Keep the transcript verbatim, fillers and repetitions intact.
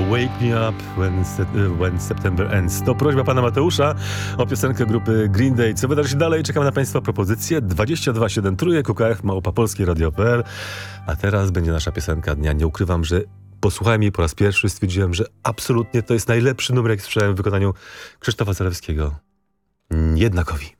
Wake Me Up When, se- when September Ends. To prośba pana Mateusza o piosenkę grupy Green Day. Co wydarzy się dalej? Czekam na państwa propozycje. dwadzieścia dwa siedem trójek, U K F, małpa polskie radio kropka p l. A teraz będzie nasza piosenka dnia. Nie ukrywam, że posłuchałem jej po raz pierwszy, stwierdziłem, że absolutnie to jest najlepszy numer, jak słyszałem w wykonaniu Krzysztofa Zalewskiego. Jednakowi.